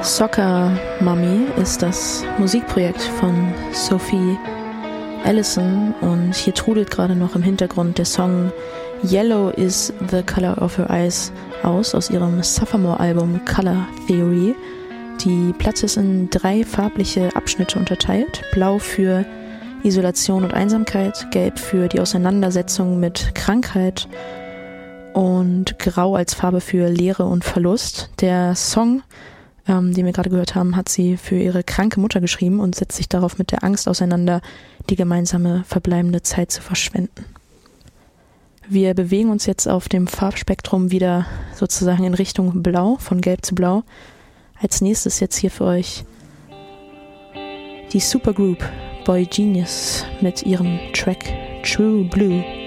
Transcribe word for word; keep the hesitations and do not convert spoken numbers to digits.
Soccer Mommy ist das Musikprojekt von Sophie Allison und hier trudelt gerade noch im Hintergrund der Song Yellow is the Color of Her Eyes aus, aus ihrem Sophomore-Album Color Theory. Die Platte ist in drei farbliche Abschnitte unterteilt. Blau für Isolation und Einsamkeit, Gelb für die Auseinandersetzung mit Krankheit und Grau als Farbe für Leere und Verlust. Der Song, ähm, den wir gerade gehört haben, hat sie für ihre kranke Mutter geschrieben und setzt sich darauf mit der Angst auseinander, die gemeinsame verbleibende Zeit zu verschwenden. Wir bewegen uns jetzt auf dem Farbspektrum wieder sozusagen in Richtung Blau, von Gelb zu Blau. Als nächstes jetzt hier für euch die Supergroup Boy Genius mit ihrem Track True Blue.